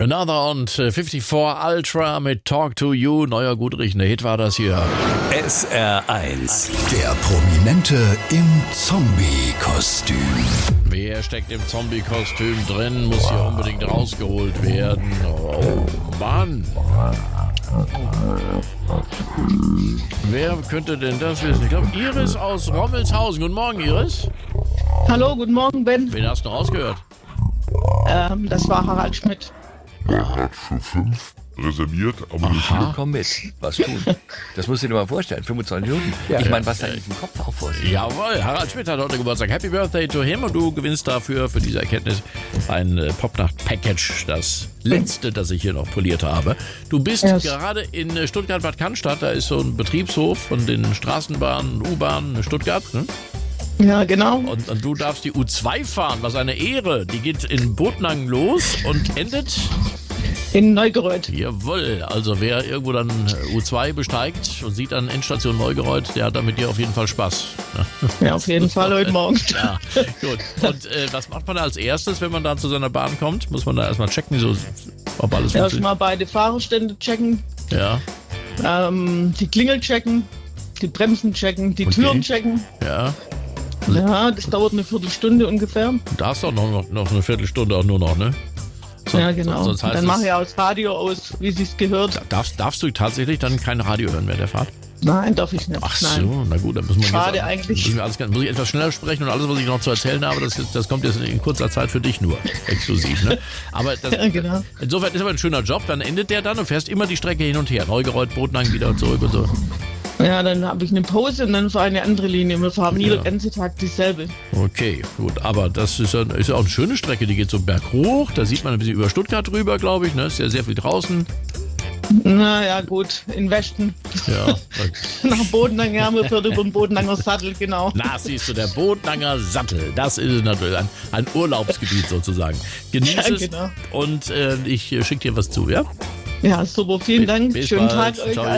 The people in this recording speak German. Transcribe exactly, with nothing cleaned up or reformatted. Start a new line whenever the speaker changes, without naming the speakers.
Another und fünfundfünfzig Ultra mit Talk to You. Neuer, gut riechender Hit war das hier.
S R eins.
Der Prominente im Zombie-Kostüm.
Wer steckt im Zombie-Kostüm drin, muss hier unbedingt rausgeholt werden. Oh Mann. Wer könnte denn das wissen? Ich glaube, Iris aus Rommelshausen. Guten Morgen, Iris.
Hallo, guten Morgen, Ben.
Wen hast du rausgehört?
Ähm, das war Harald Schmidt.
Er hat für fünf reserviert, aber nicht
Aha. Komm mit, was tun. Das musst du dir mal vorstellen, fünfundzwanzig Minuten.
Ja,
ich meine,
ja.
was da in dem Kopf auch vorgeht.
Jawohl, Harald Schmidt hat heute Geburtstag. Happy Birthday to him und du gewinnst dafür, für diese Erkenntnis, ein äh, Popnacht-Package, das letzte, das ich hier noch poliert habe. Du bist
Yes.
gerade in äh, Stuttgart-Bad Cannstatt, da ist so ein Betriebshof von den Straßenbahnen, U-Bahnen Stuttgart, ne?
Ja, genau.
Und, und du darfst die U zwei fahren, was eine Ehre. Die geht in Botnang los und endet...
In Neugereuth.
Jawohl, also wer irgendwo dann U zwei besteigt und sieht dann Endstation Neugereuth, der hat dann mit dir auf jeden Fall Spaß.
Ja, auf jeden Fall heute Morgen.
Ja, gut. Und äh, was macht man da als erstes, wenn man da zu seiner Bahn kommt? Muss man da erstmal checken, so, ob alles funktioniert?
Erstmal beide Fahrerstände checken,
Ja,
ähm, die Klingel checken, die Bremsen checken, die
Okay.
Türen checken.
ja.
Ja, das dauert eine Viertelstunde ungefähr.
Da hast du auch noch, noch, noch eine Viertelstunde auch nur noch, ne? So,
Ja, genau.
Sonst heißt
Dann
es,
mache ich auch das Radio aus, wie sich's gehört.
darfst, darfst du tatsächlich dann kein Radio hören während der Fahrt?
Nein, darf ich nicht.
Ach
Nein.
so, na gut, dann müssen wir
Schade
jetzt,
eigentlich.
Müssen wir alles, muss ich etwas schneller sprechen und alles, was ich noch zu erzählen habe, das, das kommt jetzt in kurzer Zeit für dich nur, exklusiv. Ne? Aber das,
Ja, genau.
insofern ist aber ein schöner Job, dann endet der dann und fährst immer die Strecke hin und her. Neugereuth, Botnang, wieder zurück und so.
Ja, dann habe ich eine Pause und dann fahre ich eine andere Linie. Wir fahren nie
Ja.
den ganzen Tag dieselbe.
Okay, gut, aber das ist ja, ist ja auch eine schöne Strecke, die geht so berghoch, da sieht man ein bisschen über Stuttgart drüber, glaube ich, ne? Ist ja sehr viel draußen.
Naja, gut, in Westen.
Ja.
Nach Bodenang, ja, wir fahren über den Bodenanger Sattel, genau.
Na, siehst du, der Botnanger Sattel, das ist natürlich ein, ein Urlaubsgebiet sozusagen. Genieß
Ja,
es
genau.
und äh, ich schicke dir was zu, ja?
Ja, super, vielen Dank.
Bis
Schönen
bald.
Tag euch.
Ciao.